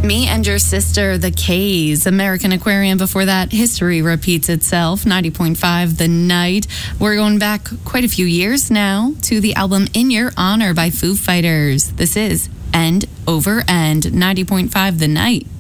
Me and Your Sister, The K's, American Aquarium. Before that, History Repeats Itself, 90.5 The Night. We're going back quite a few years now to the album In Your Honor by Foo Fighters. This is End Over End, 90.5 The Night.